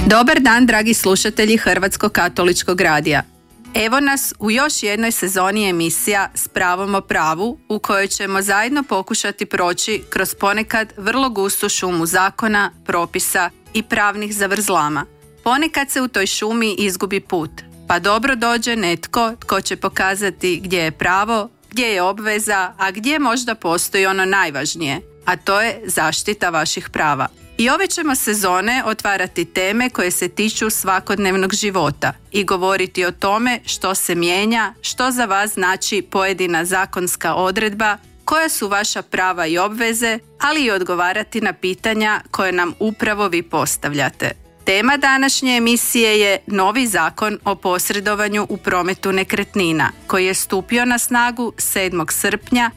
Dobar dan, dragi slušatelji Hrvatskog katoličkog radija. Evo nas u još jednoj sezoni emisija S pravom o pravu, u kojoj ćemo zajedno pokušati proći kroz ponekad vrlo gustu šumu zakona, propisa i pravnih zavrzlama. Ponekad se u toj šumi izgubi put, pa dobro dođe netko tko će pokazati gdje je pravo, gdje je obveza, a gdje možda postoji ono najvažnije, a to je zaštita vaših prava. I ove ćemo sezone otvarati teme koje se tiču svakodnevnog života i govoriti o tome što se mijenja, što za vas znači pojedina zakonska odredba, koja su vaša prava i obveze, ali i odgovarati na pitanja koje nam upravo vi postavljate. Tema današnje emisije je novi zakon o posredovanju u prometu nekretnina, koji je stupio na snagu 7. srpnja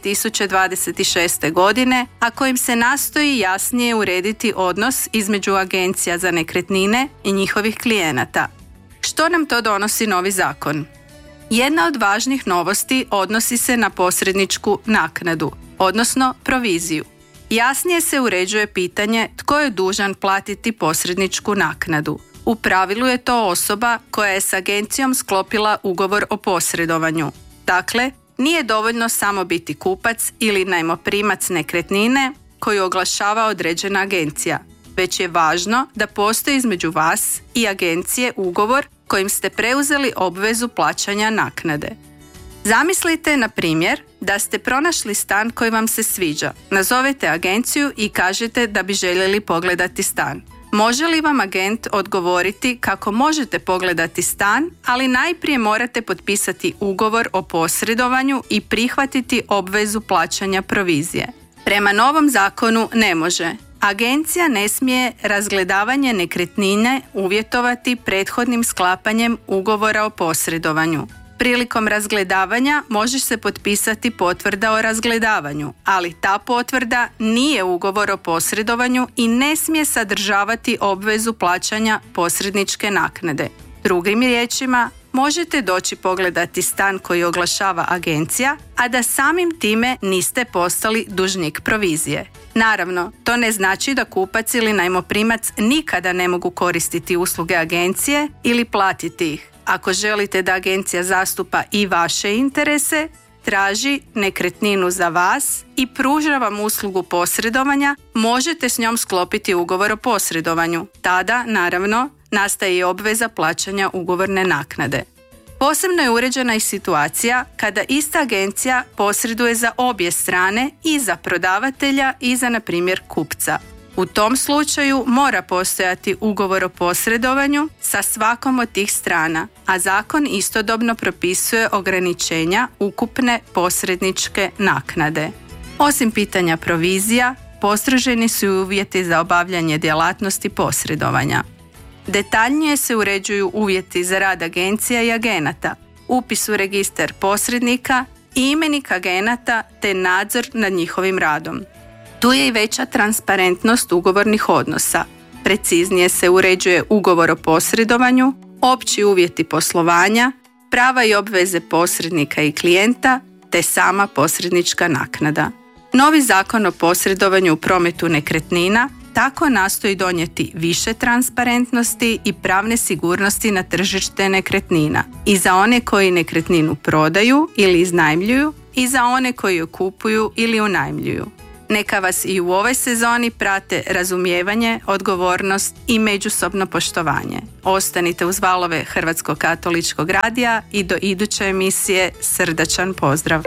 2026. godine, a kojim se nastoji jasnije urediti odnos između agencija za nekretnine i njihovih klijenata. Što nam to donosi novi zakon? Jedna od važnih novosti odnosi se na posredničku naknadu, odnosno proviziju. Jasnije se uređuje pitanje tko je dužan platiti posredničku naknadu. U pravilu je to osoba koja je s agencijom sklopila ugovor o posredovanju. Dakle, nije dovoljno samo biti kupac ili najmoprimac nekretnine koju oglašava određena agencija, već je važno da postoji između vas i agencije ugovor kojim ste preuzeli obvezu plaćanja naknade. Zamislite, na primjer, da ste pronašli stan koji vam se sviđa. Nazovete agenciju i kažete da bi željeli pogledati stan. Može li vam agent odgovoriti kako možete pogledati stan, ali najprije morate potpisati ugovor o posredovanju i prihvatiti obvezu plaćanja provizije? Prema novom zakonu ne može. Agencija ne smije razgledavanje nekretnine uvjetovati prethodnim sklapanjem ugovora o posredovanju. Prilikom razgledavanja može se potpisati potvrda o razgledavanju, ali ta potvrda nije ugovor o posredovanju i ne smije sadržavati obvezu plaćanja posredničke naknade. Drugim riječima, možete doći pogledati stan koji oglašava agencija, a da samim time niste postali dužnik provizije. Naravno, to ne znači da kupac ili najmoprimac nikada ne mogu koristiti usluge agencije ili platiti ih. Ako želite da agencija zastupa i vaše interese, traži nekretninu za vas i pruža vam uslugu posredovanja, možete s njom sklopiti ugovor o posredovanju. Tada, naravno, nastaje i obveza plaćanja ugovorne naknade. Posebno je uređena i situacija kada ista agencija posreduje za obje strane, i za prodavatelja i za, na primjer, kupca. U tom slučaju mora postojati ugovor o posredovanju sa svakom od tih strana, a zakon istodobno propisuje ograničenja ukupne posredničke naknade. Osim pitanja provizija, postroženi su i uvjeti za obavljanje djelatnosti posredovanja. Detaljnije se uređuju uvjeti za rad agencija i agenata, upis u registar posrednika i imenik agenata te nadzor nad njihovim radom. Tu je i veća transparentnost ugovornih odnosa. Preciznije se uređuje ugovor o posredovanju, opći uvjeti poslovanja, prava i obveze posrednika i klijenta, te sama posrednička naknada. Novi zakon o posredovanju u prometu nekretnina tako nastoji donijeti više transparentnosti i pravne sigurnosti na tržište nekretnina, i za one koji nekretninu prodaju ili iznajmljuju, i za one koji ju kupuju ili unajmljuju. Neka vas i u ovoj sezoni prate razumijevanje, odgovornost i međusobno poštovanje. Ostanite uz valove Hrvatskog katoličkog radija i do iduće emisije srdačan pozdrav.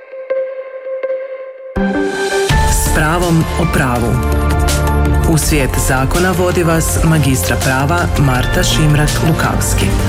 S pravom o pravu. U svijet zakona vodi vas magistra prava Marta Šimrak-Lukavski.